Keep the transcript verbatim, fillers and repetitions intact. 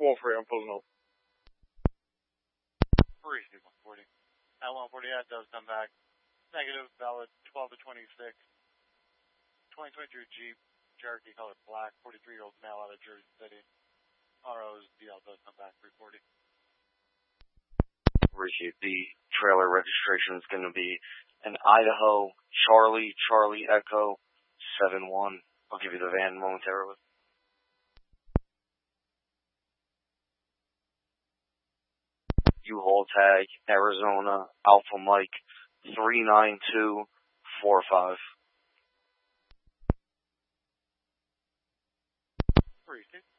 one forty, I'm pulling up. Receive one forty. At one forty, that does come back. Negative, valid twelve to twenty-six. twenty twenty-three Jeep, Cherokee color black, forty-three-year-old male out of Jersey City. R O's D L does come back, three forty. Receive. The trailer registration is going to be an Idaho Charlie, Charlie Echo seven one. I'll give you the van momentarily. U-Haul tag, Arizona, Alpha Mike, three nine two four five. Receive.